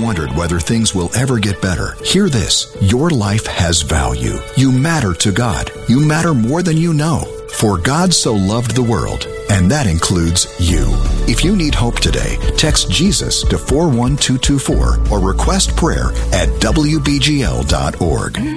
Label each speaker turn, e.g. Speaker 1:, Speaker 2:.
Speaker 1: wondered whether things will ever get better, hear this. Your life has value. You matter to God. You matter more than you know. For God so loved the world, and that includes you. If you need hope today, text Jesus to 41224 or request prayer at WBGL.org.